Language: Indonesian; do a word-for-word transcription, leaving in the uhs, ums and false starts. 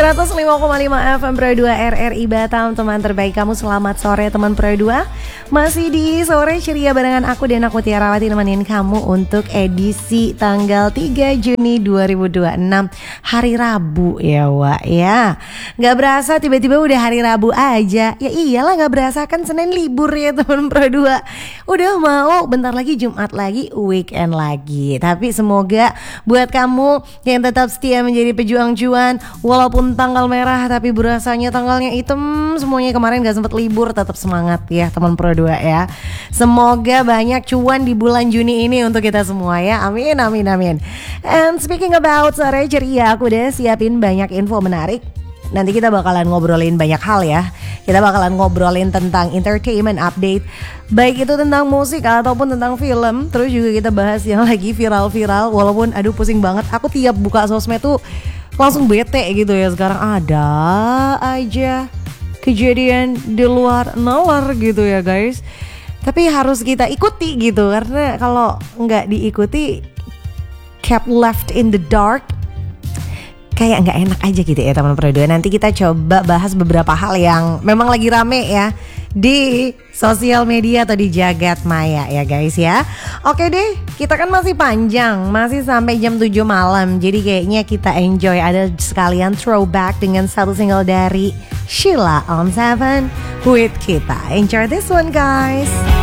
seratus lima koma lima F M Pro dua R R I Batam. Teman terbaik kamu, selamat sore teman Pro dua. Masih di sore ceria barengan aku dan aku Tiarawati nemenin kamu untuk edisi tanggal tiga Juni dua ribu dua puluh enam, hari Rabu ya Wak ya. Gak berasa tiba-tiba udah hari Rabu aja. Ya iyalah gak berasa, kan Senin libur ya teman Pro dua. Udah mau bentar lagi Jumat lagi, weekend lagi. Tapi semoga buat kamu yang tetap setia menjadi pejuang cuan, walaupun tanggal merah tapi berasanya tanggalnya hitam, semuanya kemarin gak sempet libur, tetap semangat ya teman Pro dua ya. Semoga banyak cuan di bulan Juni ini untuk kita semua ya. Amin amin amin. And speaking about sore ceria, aku udah siapin banyak info menarik. Nanti kita bakalan ngobrolin banyak hal ya. Kita bakalan ngobrolin tentang entertainment update, baik itu tentang musik ataupun tentang film. Terus juga kita bahas yang lagi viral-viral. Walaupun aduh pusing banget, aku tiap buka sosmed tuh langsung bete gitu ya. Sekarang ada aja kejadian di luar nalar gitu ya guys. Tapi harus kita ikuti gitu, karena kalau nggak diikuti, kept left in the dark, kayak nggak enak aja gitu ya teman Pro dua. Nanti kita coba bahas beberapa hal yang memang lagi rame ya di sosial media atau di jagat maya ya guys ya. Oke deh, kita kan masih panjang, masih sampai jam tujuh malam. Jadi kayaknya kita enjoy, ada sekalian throwback dengan satu single dari Sheila on Seven with kita. Enjoy this one guys.